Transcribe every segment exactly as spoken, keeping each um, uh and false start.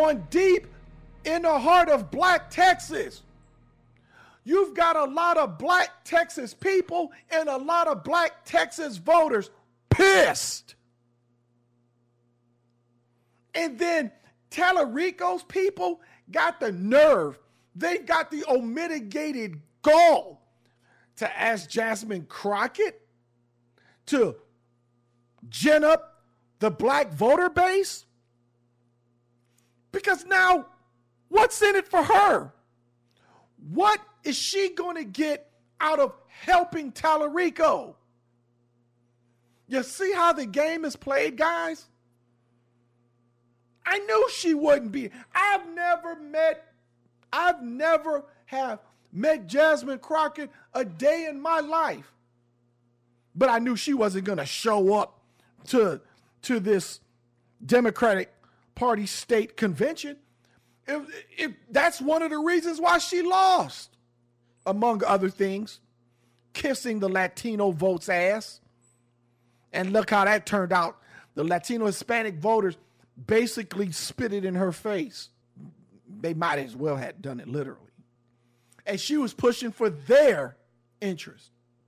going deep in the heart of Black Texas. You've got a lot of Black Texas people and a lot of Black Texas voters pissed. And then Tallarico's people got the nerve. They got the unmitigated gall to ask Jasmine Crockett to gin up the Black voter base. Because now, what's in it for her? What is she going to get out of helping Tallarico? You see how the game is played, guys? I knew she wouldn't be. I've never met, I've never have met Jasmine Crockett a day in my life. But I knew she wasn't going to show up to, to this Democratic Party state convention. If, if that's one of the reasons why she lost, among other things, kissing the Latino votes' ass. And look how that turned out. The Latino Hispanic voters basically spit it in her face. They might as well have done it literally. And she was pushing for their interest.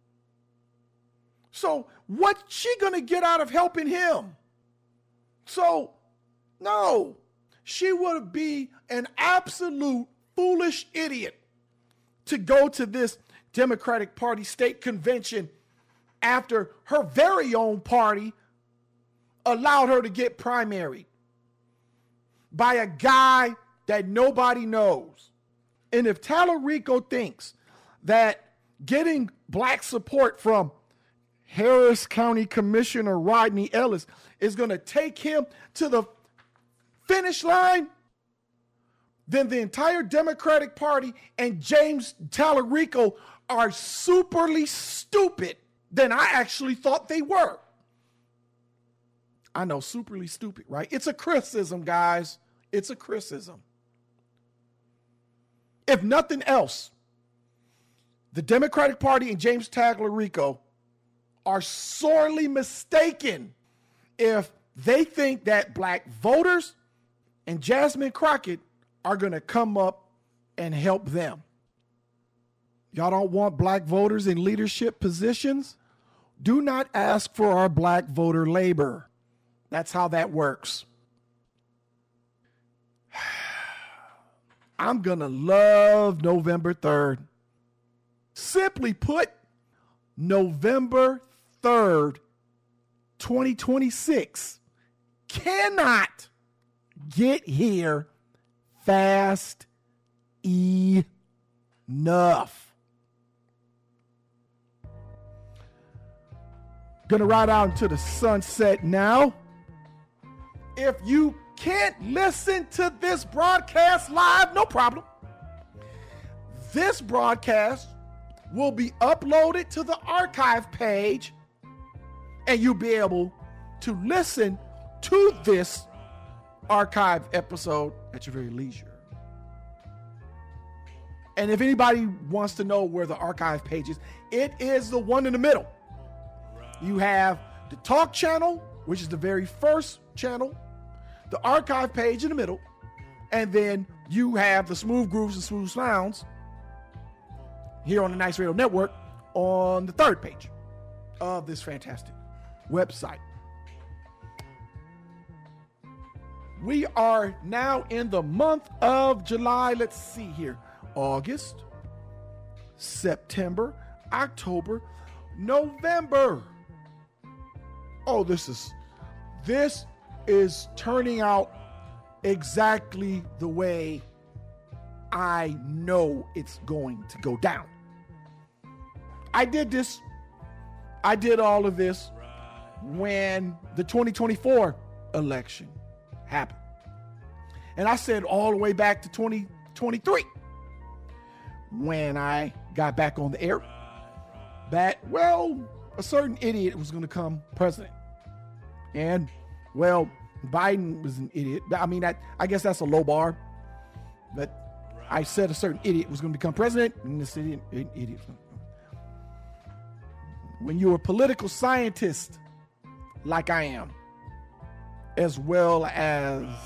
So what's she going to get out of helping him? So, no. She would be an absolute foolish idiot to go to this Democratic Party state convention after her very own party allowed her to get primaried by a guy that nobody knows. And if Tallarico thinks that getting Black support from Harris County Commissioner Rodney Ellis is going to take him to the finish line, then the entire Democratic Party and James Tallarico are superly stupid than I actually thought they were. I know, superly stupid, right? It's a criticism, guys. It's a criticism. If nothing else, the Democratic Party and James Tallarico are sorely mistaken if they think that Black voters and Jasmine Crockett are going to come up and help them. Y'all don't want Black voters in leadership positions? Do not ask for our Black voter labor. That's how that works. I'm going to love November third. Simply put, November third, twenty twenty-six cannot get here fast enough. Gonna ride out into the sunset now. If you can't listen to this broadcast live, no problem. This broadcast will be uploaded to the archive page, and you'll be able to listen to this archive episode at your very leisure. And if anybody wants to know where the archive page is, it is the one in the middle. You have the talk channel, which is the very first channel, the archive page in the middle, and then you have the smooth grooves and smooth sounds here on the Nice Radio Network on the third page of this fantastic website. We are now in the month of July. Let's see here. August, September, October, November. Oh, this is, this is turning out exactly the way I know it's going to go down. I did this, I did all of this when the twenty twenty-four election happened. And I said all the way back to twenty twenty-three, when I got back on the air, that, well, a certain idiot was going to come president. And, well, Biden was an idiot. I mean, that, I guess that's a low bar. But I said a certain idiot was going to become president, and this idiot, idiot. When you're a political scientist, like I am, as well as